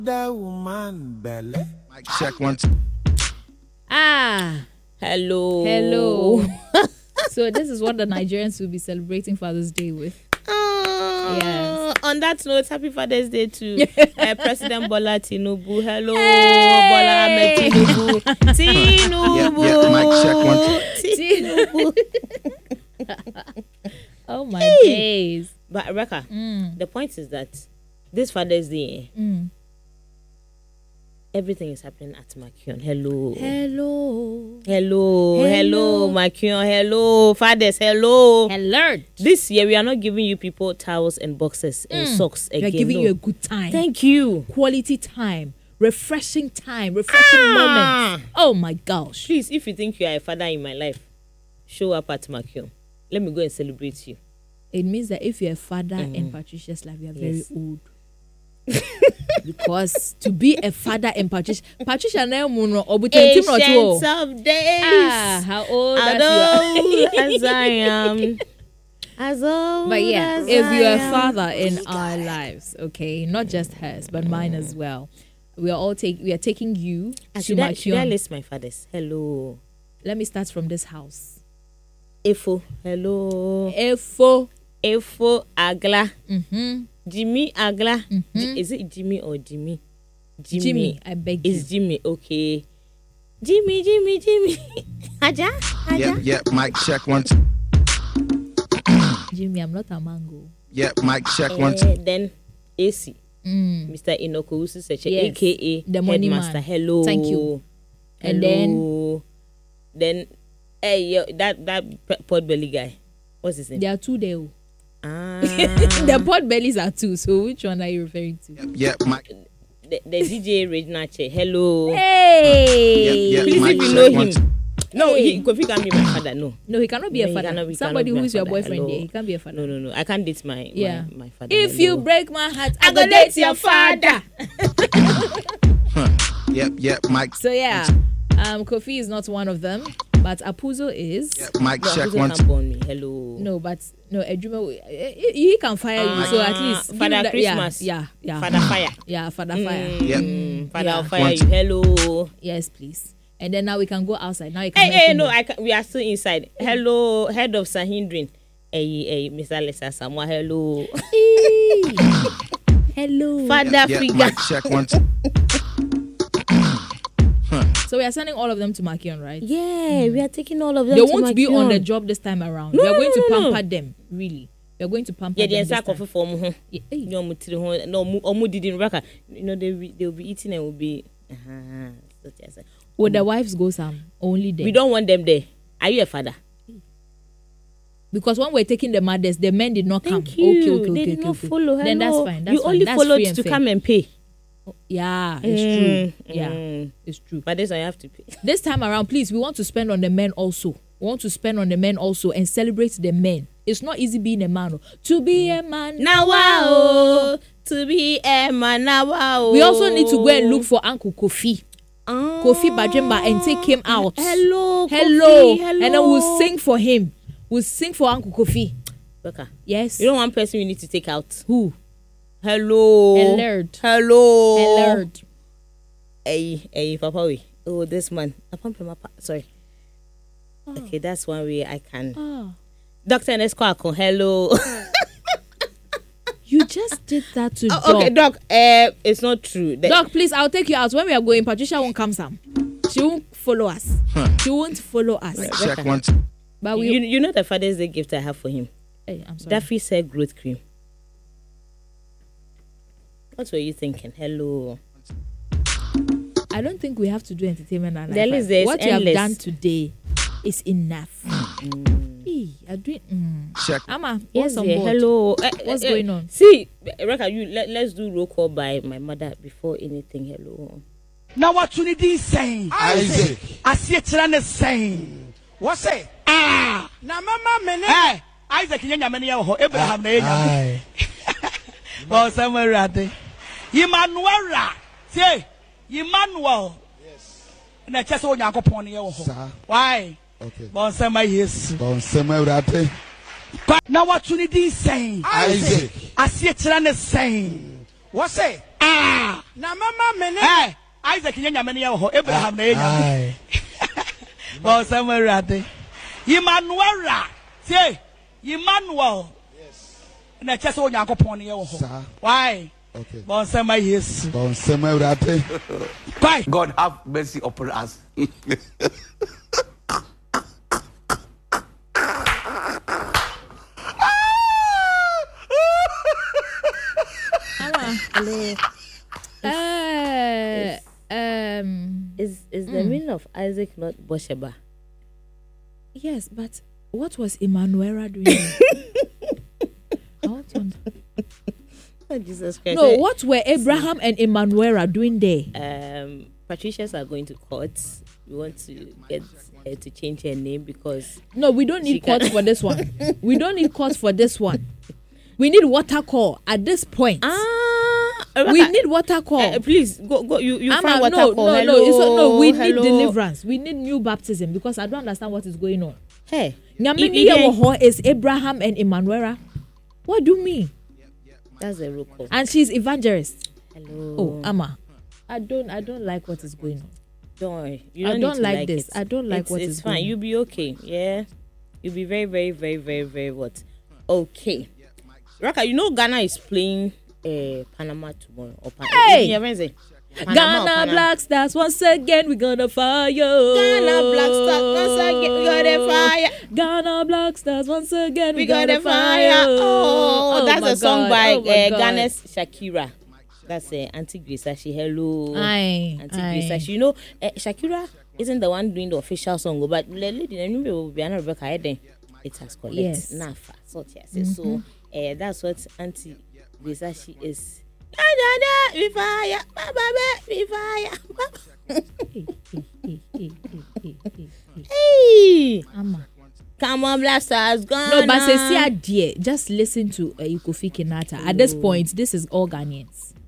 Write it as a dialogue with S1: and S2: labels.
S1: That woman belly.
S2: Mic check one.
S3: Hello.
S4: Hello. So this is what the Nigerians will be celebrating Father's Day with. Yes.
S3: On that note, happy Father's Day to President Bola Tinubu. Hello,
S4: Hey.
S3: Bola Ahmed Tinubu. Tinubu.
S2: Yeah, mic check one.
S3: Tinubu.
S4: Oh my days.
S3: But Rebecca, the point is that this Father's Day, everything is happening at Makion. Hello. Hello, Makion. Hello, fathers. Hello. This year we are not giving you people towels and boxes and socks again.
S4: We are giving
S3: no.
S4: you a good time.
S3: Thank you.
S4: Quality time. Refreshing moments. Oh my gosh.
S3: Please, if you think you are a father in my life, show up at Makion. Let me go and celebrate you.
S4: It means that if you're a father in Patricia's life, you are very old. Because to be a Patricia now
S3: Ancients of days.
S4: How old
S3: as I am. As old.
S4: But yeah,
S3: as
S4: if you're
S3: I
S4: a
S3: am.
S4: father in our lives, okay, not just hers, but mine as well. We are taking you to
S3: Should I
S4: Makion.
S3: list my fathers? Hello.
S4: Let me start from this house.
S3: Efo. Hello.
S4: Efo
S3: Agla. Jimmy Agla. Is it Jimmy or Jimmy?
S4: Jimmy, I beg you.
S3: It's Jimmy, okay. Jimmy. Aja.
S2: Yeah, mic check one.
S4: Jimmy, I'm not a mango.
S2: Yeah, mic check one.
S3: Then AC. Mr. Inoko Ususeche,
S4: Yes.
S3: aka
S4: The money
S3: Headmaster.
S4: man.
S3: Hello.
S4: Thank you. And
S3: then that pot belly guy. What's his name?
S4: there are two there.
S3: Ah,
S4: The pot bellies are two. So which one are you referring to?
S2: Yeah, mic.
S3: the DJ Regina Che. Hello.
S4: Hey.
S2: Yeah,
S3: Please,
S2: mic
S3: if you
S2: check
S3: know
S2: one.
S3: him. No,
S4: Hey.
S3: Kofi can't be my father. No,
S4: No, he cannot be
S3: No,
S4: a
S3: he
S4: father.
S3: cannot be
S4: Somebody
S3: my
S4: who is your
S3: father.
S4: boyfriend,
S3: Hello.
S4: he can't be a father.
S3: No. I can't date my father.
S4: If
S3: Hello.
S4: you break my heart,
S3: I
S4: I
S3: go
S4: go
S3: date
S4: date your father.
S2: Yeah, mic.
S4: So yeah, Kofi is not one of them, but Apuzo is.
S2: Yeah, mic
S3: No,
S2: check
S3: Apuzo
S2: one.
S3: can't born me. Hello.
S4: No, Ejuma, he can fire you. So at least give
S3: Father
S4: him that-
S3: Christmas.
S4: Yeah.
S3: Father fire.
S4: Yeah, Father fire.
S3: Father
S4: Yeah.
S3: will fire you. Hello.
S4: Yes, please. And then now we can go outside. Now you can.
S3: Hey,
S4: mention
S3: no,
S4: them.
S3: we are still inside. Hello, head of Sahindrin. Hey, Mr. Lesa Samoa. Hello.
S4: Hello.
S3: Father
S2: Yeah,
S3: figure.
S2: mic check one.
S4: So we are sending all of them to Makion, right?
S3: Yeah, we are taking all of them.
S4: They
S3: to
S4: won't be
S3: Makion.
S4: on the job this time around.
S3: No,
S4: we are going to
S3: no.
S4: pamper them. Really, we are going to pamper
S3: Yeah,
S4: them
S3: the
S4: this
S3: sack
S4: time.
S3: of form.
S4: Yeah, hey.
S3: No, Omu didn't record. You know, they will be eating and will be.
S4: Would the wives go some only them?
S3: We don't want them there. Are you a father?
S4: Because when we're taking the mothers, the men did not come.
S3: Thank you.
S4: Okay.
S3: They did not follow.
S4: Then that's
S3: Hello.
S4: fine. That's
S3: you
S4: fine.
S3: only
S4: That's
S3: followed
S4: free and
S3: to
S4: fair.
S3: come and pay.
S4: Yeah, it's true. Yeah, it's true.
S3: But this I have to pay.
S4: This time around, please, we want to spend on the men also. We want to spend on the men also and celebrate the men. It's not easy being a man. To be a man.
S3: Now, wow. To be a man, now, wow.
S4: We also need to go and look for Uncle Kofi.
S3: Ah.
S4: Kofi Bajemba and take him out.
S3: Hello.
S4: Hello.
S3: Kofi, hello.
S4: And then we'll sing for him. We'll sing for Uncle Kofi.
S3: Becca,
S4: Yes.
S3: you know one person you need to take out.
S4: Who?
S3: Hello.
S4: Alert.
S3: Hello.
S4: Alert.
S3: Hey, Papa. Oh, this man. Sorry. Okay, that's one way I can. Dr. Nesquako, hello.
S4: You just did that to Doc.
S3: Okay, Doc. It's not true.
S4: Doc, please, I'll take you out. When we are going, Patricia won't come some. She won't follow us. She won't follow us.
S2: Check one.
S4: But we.
S3: You know the Father's Day gift I have for him?
S4: Hey, I'm sorry.
S3: Daffy said growth cream. What were you thinking? Hello.
S4: I don't think we have to do entertainment and
S3: The list is
S4: what you
S3: endless.
S4: have done today is enough. Hey, you're doing.
S2: Check.
S4: Ama,
S3: Yes,
S4: what's on
S3: yeah,
S4: board?
S3: hello.
S4: What's going on?
S3: See, Reka, let's do roll call by my mother before anything. Hello.
S5: Now what you need is saying
S1: Isaac.
S5: I see it is saying
S1: What say?
S5: na mama mene eh Isaac nyanya mene ya ho Abraham na nyanya well somewhere rade Emmanuel ra say Emmanuel yes na chese onyankopon ne ye ho why
S1: Okay.
S5: bon sama yes
S1: Bon sema urate.
S5: now what you need is saying
S1: Isaac.
S5: I see it is saying
S1: What say?
S5: Ah. Na mama mene. Hey, Isaac nyame ne ho. Abraham na nyame. Well, somewhere rate. Emmanuel ra. Say, Emmanuel. Yes. Na chese onyankopon ne ho. Why? Okay. Bon sama yes.
S1: Bon sama rate.
S6: God have mercy upon us.
S3: Hello. Is the meaning of Isaac not Bosheba?
S4: Yes, but what was Emmanuel doing? I want to understand.
S3: Oh, Jesus Christ.
S4: No, what were Abraham and Emmanuel doing there?
S3: Patricias are going to court. We want to get her to change her name because
S4: no, we don't need court for this one. We don't need court for this one. We need water call at this point. We need water call.
S3: Please go. You find water call.
S4: No. We need deliverance. We need new baptism because I don't understand what is going on.
S3: Hey,
S4: is Abraham and Emmanuel. What do you mean?
S3: That's a real call.
S4: And she's evangelist.
S3: Hello.
S4: Oh, Amma, I don't like what is going on.
S3: Don't worry.
S4: I don't like this. I don't like what is going on.
S3: It's fine. You'll be okay. Yeah, you'll be very, very, very, very, very what? Okay. Raka, you know Ghana is playing Panama tomorrow.
S4: Hey!
S3: Ghana
S4: Black Stars once again we're gonna fire.
S3: Ghana Black Stars once again we gonna fire.
S4: Ghana Black Stars once again
S3: we gonna fire. Oh, that's a song by Ghana's Shakira. That's Auntie Grace. She hello. Auntie Grace. You know Shakira isn't the one doing the official song, but the lady will be Anna Rebecca Eden. It has collected Nafa. So that's what Auntie Grace she is. We fire, we fire. Hey, come on, blasters, gone.
S4: No, but say dear, just listen to Kofi Kinata. At this point, this is all Ghanaians.